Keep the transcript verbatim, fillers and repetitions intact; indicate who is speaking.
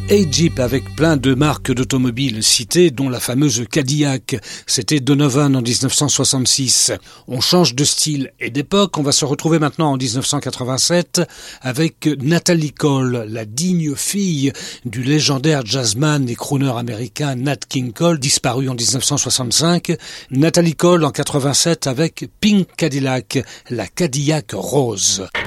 Speaker 1: Hey Jeep avec plein de marques d'automobiles citées, dont la fameuse Cadillac. C'était Donovan en dix-neuf cent soixante-six. On change de style et d'époque. On va se retrouver maintenant en dix-neuf cent quatre-vingt-sept avec Natalie Cole, la digne fille du légendaire jazzman et crooner américain Nat King Cole, disparu en dix-neuf cent soixante-cinq. Natalie Cole en quatre-vingt-sept avec Pink Cadillac, la Cadillac rose.